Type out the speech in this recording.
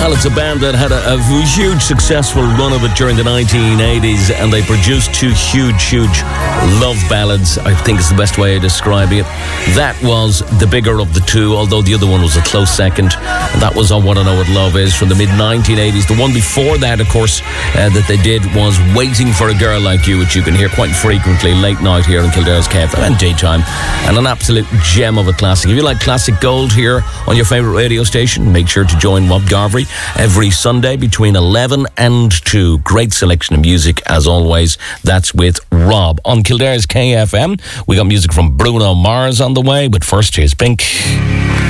Well, it's a band that had a huge successful run of it during the 1980s, and they produced two huge love ballads, I think is the best way of describing it. That was the bigger of the two, although the other one was a close second. And that was I Want to Know What Love Is from the mid-1980s. The one before that, of course, that they did was Waiting for a Girl Like You, which you can hear quite frequently late night here in Kildare's KFM and daytime. And an absolute gem of a classic. If you like classic gold here on your favourite radio station, make sure to join Rob Garvey every Sunday between 11 and 2. Great selection of music, as always. That's with Rob. On Kildare's KFM, we got music from Bruno Mars on the way, but first, here's Pink.